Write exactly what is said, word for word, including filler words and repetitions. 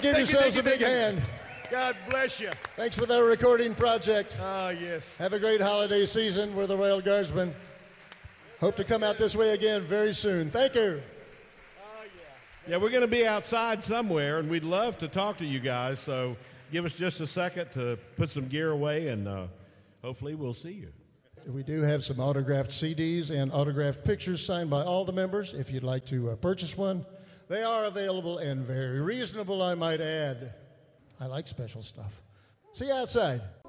give Thank you, yourselves thank a you, big thank you. hand. God bless you. Thanks for that recording project. Ah, yes. Have a great holiday season. We're the Royal Guardsmen. Hope to come out this way again very soon. Thank you. Yeah, we're going to be outside somewhere, and we'd love to talk to you guys. So give us just a second to put some gear away, and uh, hopefully we'll see you. We do have some autographed C Ds and autographed pictures signed by all the members. If you'd like to uh, purchase one, they are available and very reasonable, I might add. I like special stuff. See you outside.